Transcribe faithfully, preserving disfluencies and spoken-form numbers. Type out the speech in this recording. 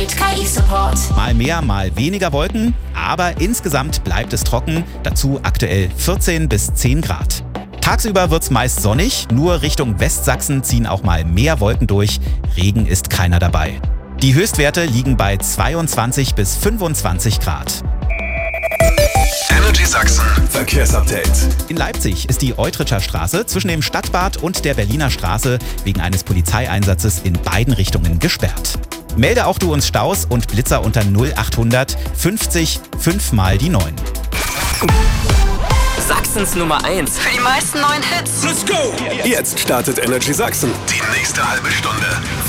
mit K I-Support. Mal mehr, mal weniger Wolken, aber insgesamt bleibt es trocken, dazu aktuell vierzehn bis zehn Grad. Tagsüber wird's meist sonnig, nur Richtung Westsachsen ziehen auch mal mehr Wolken durch, Regen ist keiner dabei. Die Höchstwerte liegen bei zweiundzwanzig bis fünfundzwanzig Grad. Energy Sachsen Verkehrsupdate. In Leipzig ist die Eutritscher Straße zwischen dem Stadtbad und der Berliner Straße wegen eines Polizeieinsatzes in beiden Richtungen gesperrt. Melde auch du uns Staus und Blitzer unter null achthundert fünfzig fünf mal die neun. Sachsens Nummer eins. Für die meisten neuen Hits. Let's go! Jetzt startet Energy Sachsen. Die nächste halbe Stunde.